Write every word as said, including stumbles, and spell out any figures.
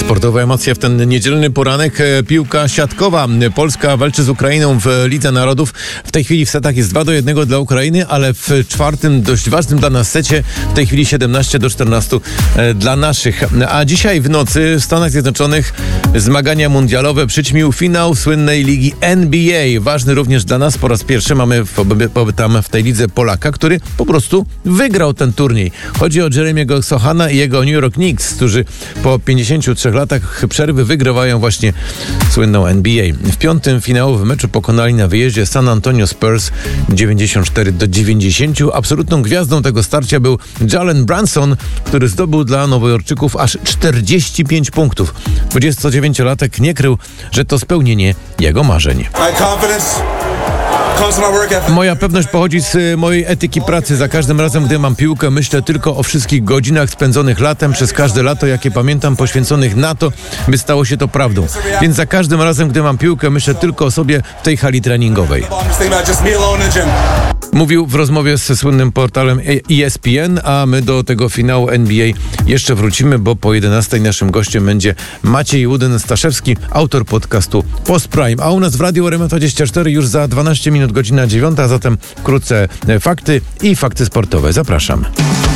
Sportowa emocja w ten niedzielny poranek. Piłka siatkowa. Polska walczy z Ukrainą w Lidze Narodów. W tej chwili w setach jest dwa do jednego dla Ukrainy, ale w czwartym, dość ważnym dla nas secie w tej chwili siedemnaście do czternastu dla naszych. A dzisiaj w nocy w Stanach Zjednoczonych zmagania mundialowe przyćmił finał słynnej ligi N B A. Ważny również dla nas. Po raz pierwszy mamy w, tam w tej lidze Polaka, który po prostu wygrał ten turniej. Chodzi o Jeremiego Sochana i jego New York Knicks, którzy po pięćdziesięciu trzech latach przerwy wygrywają właśnie słynną N B A. W piątym finałowym meczu pokonali na wyjeździe San Antonio Spurs dziewięćdziesiąt cztery do dziewięćdziesięciu. Absolutną gwiazdą tego starcia był Jalen Brunson, który zdobył dla Nowojorczyków aż czterdzieści pięć punktów. dwudziestodziewięciolatek nie krył, że to spełnienie jego marzeń. Moja pewność pochodzi z mojej etyki pracy. Za każdym razem, gdy mam piłkę, myślę tylko o wszystkich godzinach spędzonych latem, przez każde lato, jakie pamiętam, poświęconych na to, by stało się to prawdą. Więc za każdym razem, gdy mam piłkę, myślę tylko o sobie w tej hali treningowej. Mówił w rozmowie ze słynnym portalem E S P N, a my do tego finału N B A jeszcze wrócimy, bo po jedenastej naszym gościem będzie Maciej Łudyn-Staszewski, autor podcastu Post Prime. A u nas w Radiu R M F dwadzieścia cztery już za dwanaście minut, godzina dziewiąta, zatem wkrótce fakty i fakty sportowe. Zapraszam.